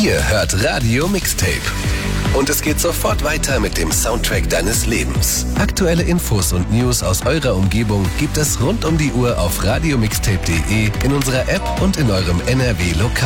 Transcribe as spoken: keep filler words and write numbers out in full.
Ihr hört Radio Mixtape. Und es geht sofort weiter mit dem Soundtrack deines Lebens. Aktuelle Infos und News aus eurer Umgebung gibt es rund um die Uhr auf radiomixtape punkt de, in unserer App und in eurem N R W-Lokal.